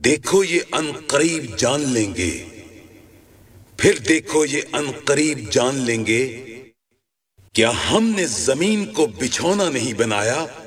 देखो ये अनकरीब जान लेंगे, फिर देखो ये अनकरीब जान लेंगे, क्या हमने जमीन को बिछौना नहीं बनाया,